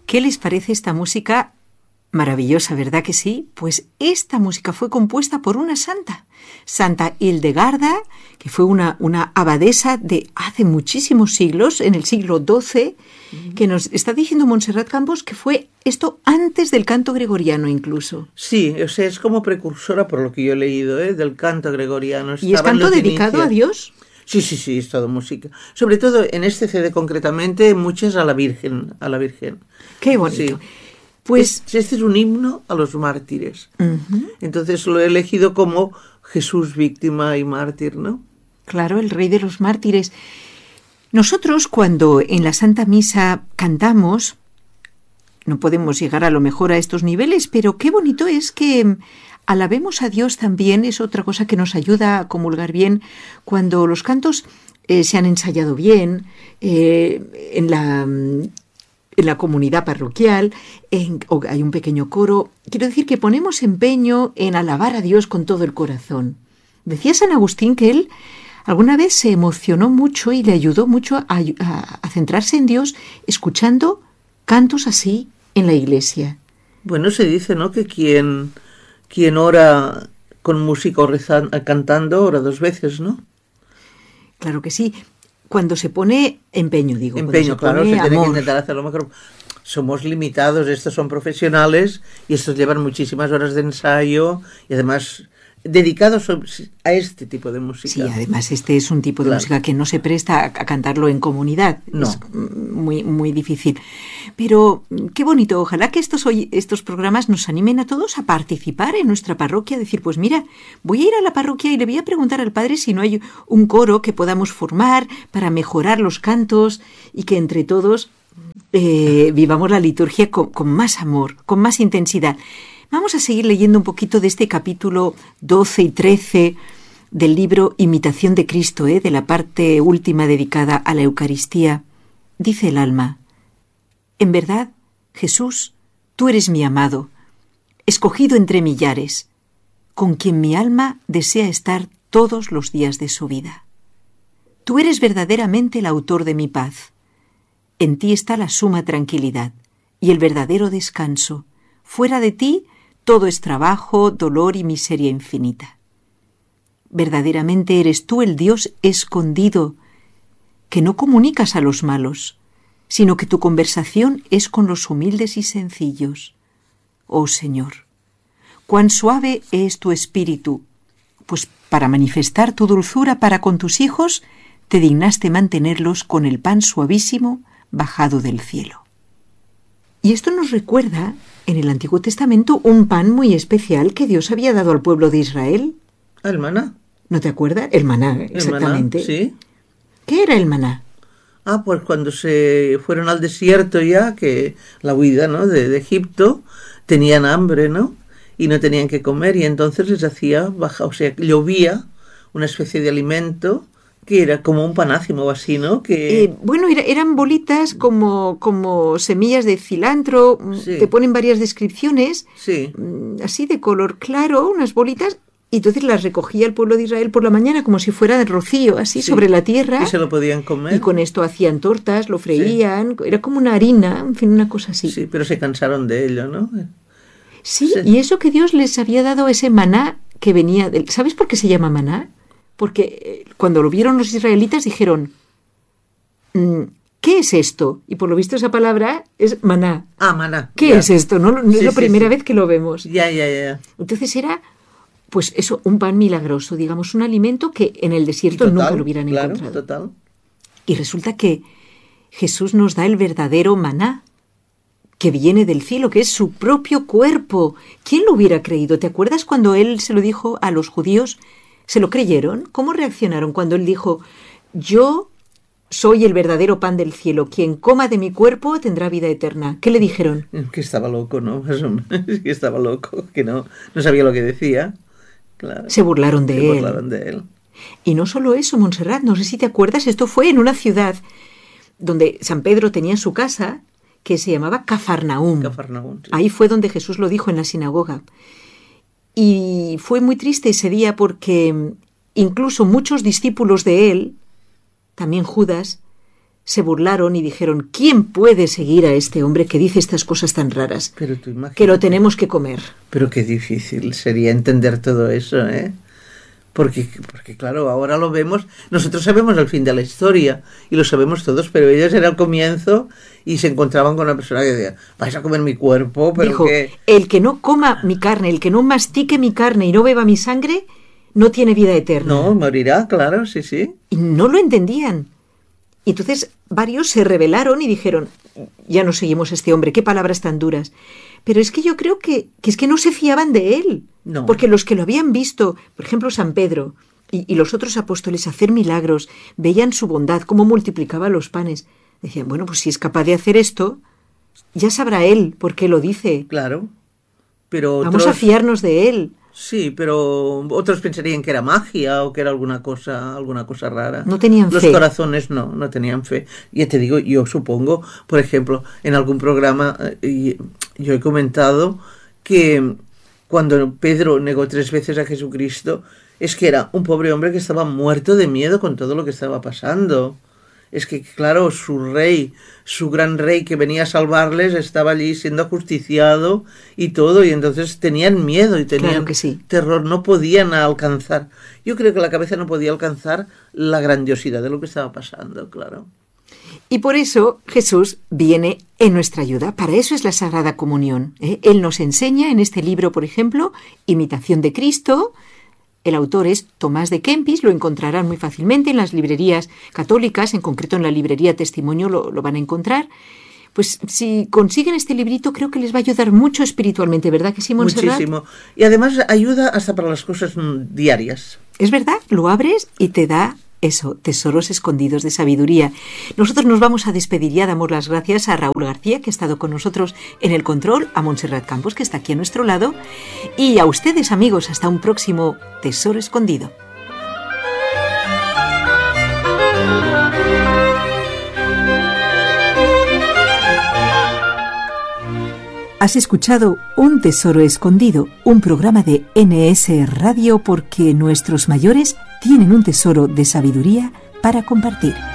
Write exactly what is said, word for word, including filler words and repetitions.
¿Qué les parece esta música? Maravillosa, ¿verdad que sí? Pues esta música fue compuesta por una santa, Santa Hildegarda, que fue una, una abadesa de hace muchísimos siglos, en el siglo doce, uh-huh. que nos está diciendo Montserrat Campos que fue esto antes del canto gregoriano incluso. Sí, o sea, es como precursora, por lo que yo he leído, ¿eh? Del canto gregoriano. ¿Y es canto dedicado a Dios? Sí, sí, sí, es todo música. Sobre todo en este C D concretamente, muchas a la Virgen, a la Virgen. Qué bonito. Sí. Pues este es un himno a los mártires. Uh-huh. Entonces lo he elegido como Jesús víctima y mártir, ¿no? Claro, el rey de los mártires. Nosotros cuando en la Santa Misa cantamos, no podemos llegar a lo mejor a estos niveles, pero qué bonito es que alabemos a Dios también, es otra cosa que nos ayuda a comulgar bien, cuando los cantos eh, se han ensayado bien, eh, en la... en la comunidad parroquial, en, o hay un pequeño coro. Quiero decir que ponemos empeño en alabar a Dios con todo el corazón. Decía San Agustín que él alguna vez se emocionó mucho y le ayudó mucho a, a, a centrarse en Dios escuchando cantos así en la iglesia. Bueno, se dice, ¿no?, que quien, quien ora con música o rezando, cantando, ora dos veces, ¿no? Claro que sí. Cuando se pone empeño, digo. Empeño, se claro, se amor. tiene que intentar hacerlo mejor. Somos limitados, estos son profesionales y estos llevan muchísimas horas de ensayo y además dedicados a este tipo de música. Sí, además este es un tipo de claro. música que no se presta a, a cantarlo en comunidad. No. Es muy, muy difícil. Pero qué bonito, ojalá que estos, hoy, estos programas nos animen a todos a participar en nuestra parroquia, a decir, pues mira, voy a ir a la parroquia y le voy a preguntar al padre si no hay un coro que podamos formar para mejorar los cantos y que entre todos eh, vivamos la liturgia con, con más amor, con más intensidad. Vamos a seguir leyendo un poquito de este capítulo doce y trece del libro Imitación de Cristo, ¿eh? de la parte última dedicada a la Eucaristía. Dice el alma: en verdad, Jesús, tú eres mi amado, escogido entre millares, con quien mi alma desea estar todos los días de su vida. Tú eres verdaderamente el autor de mi paz. En ti está la suma tranquilidad y el verdadero descanso. Fuera de ti, todo es trabajo, dolor y miseria infinita. Verdaderamente eres tú el Dios escondido, que no comunicas a los malos, sino que tu conversación es con los humildes y sencillos. Oh Señor, cuán suave es tu espíritu, pues para manifestar tu dulzura para con tus hijos, te dignaste mantenerlos con el pan suavísimo bajado del cielo. Y esto nos recuerda, en el Antiguo Testamento, un pan muy especial que Dios había dado al pueblo de Israel. ¿El maná? ¿No te acuerdas? El maná, exactamente. El maná, sí. ¿Qué era el maná? Ah, pues cuando se fueron al desierto ya, que la huida, ¿no?, de, de Egipto, tenían hambre, ¿no?, y no tenían que comer, y entonces les hacía baja, o sea, llovía una especie de alimento que era como un panácimo o así, ¿no? Que... Eh, bueno, era, eran bolitas como, como semillas de cilantro, sí. Te ponen varias descripciones, sí. así de color claro, unas bolitas, y entonces las recogía el pueblo de Israel por la mañana como si fuera de rocío, así, sí. sobre la tierra. Y se lo podían comer. Y con esto hacían tortas, lo freían, sí. era como una harina, en fin, una cosa así. Sí, pero se cansaron de ello, ¿no? Sí, sí, y eso que Dios les había dado, ese maná que venía del... ¿Sabes por qué se llama maná? Porque cuando lo vieron los israelitas dijeron, ¿qué es esto? Y por lo visto esa palabra es maná. Ah, maná. ¿Qué ya. es esto? No, no sí, es la sí, primera sí. vez que lo vemos. Ya, ya, ya. Entonces era, pues eso, un pan milagroso, digamos, un alimento que en el desierto total, nunca lo hubieran claro, encontrado. Total. Y resulta que Jesús nos da el verdadero maná, que viene del cielo, que es su propio cuerpo. ¿Quién lo hubiera creído? ¿Te acuerdas cuando él se lo dijo a los judíos? ¿Se lo creyeron? ¿Cómo reaccionaron cuando él dijo, yo soy el verdadero pan del cielo, quien coma de mi cuerpo tendrá vida eterna? ¿Qué le dijeron? Que estaba loco, ¿no? Que estaba loco, que no, no sabía lo que decía. Claro. Se burlaron de Se él. burlaron de él. Y no solo eso, Montserrat, no sé si te acuerdas, esto fue en una ciudad donde San Pedro tenía su casa, que se llamaba Cafarnaúm. Cafarnaúm, sí. Ahí fue donde Jesús lo dijo en la sinagoga. Y fue muy triste ese día porque incluso muchos discípulos de él, también Judas, se burlaron y dijeron, ¿quién puede seguir a este hombre que dice estas cosas tan raras? Pero tú imagínate, que lo tenemos que comer. Pero qué difícil sería entender todo eso, ¿eh? Porque, porque claro, ahora lo vemos, nosotros sabemos el fin de la historia y lo sabemos todos, pero ellos era el comienzo y se encontraban con una persona que decía, vais a comer mi cuerpo, pero dijo, que... el que no coma mi carne, el que no mastique mi carne y no beba mi sangre, no tiene vida eterna. No, morirá, claro, sí, sí. Y no lo entendían. Y entonces varios se rebelaron y dijeron, ya no seguimos a este hombre, qué palabras tan duras. Pero es que yo creo que, que es que no se fiaban de él. No. Porque los que lo habían visto, por ejemplo San Pedro y, y los otros apóstoles hacer milagros, veían su bondad, cómo multiplicaba los panes. Decían, bueno, pues si es capaz de hacer esto, ya sabrá él por qué lo dice. Claro. Pero Vamos otros... a fiarnos de él. Sí, pero otros pensarían que era magia o que era alguna cosa, alguna cosa rara. No tenían Los fe. Los corazones no, no tenían fe. Ya te digo, yo supongo, por ejemplo, en algún programa eh, yo he comentado que cuando Pedro negó tres veces a Jesucristo, es que era un pobre hombre que estaba muerto de miedo con todo lo que estaba pasando. Es que, claro, su rey, su gran rey que venía a salvarles, estaba allí siendo ajusticiado y todo, y entonces tenían miedo y tenían Claro que sí. terror, no podían alcanzar. Yo creo que la cabeza no podía alcanzar la grandiosidad de lo que estaba pasando, claro. Y por eso Jesús viene en nuestra ayuda. Para eso es la Sagrada Comunión, ¿eh? Él nos enseña en este libro, por ejemplo, Imitación de Cristo. El autor es Tomás de Kempis, lo encontrarán muy fácilmente en las librerías católicas, en concreto en la librería Testimonio lo, lo van a encontrar. Pues si consiguen este librito creo que les va a ayudar mucho espiritualmente, ¿verdad que sí, Montserrat? Muchísimo. Y además ayuda hasta para las cosas diarias. Es verdad, lo abres y te da eso, tesoros escondidos de sabiduría. Nosotros nos vamos a despedir, ya damos las gracias a Raúl García, que ha estado con nosotros en el control, a Montserrat Campos, que está aquí a nuestro lado, y a ustedes, amigos, hasta un próximo Tesoro Escondido. Has escuchado Un Tesoro Escondido, un programa de N S Radio, porque nuestros mayores tienen un tesoro de sabiduría para compartir.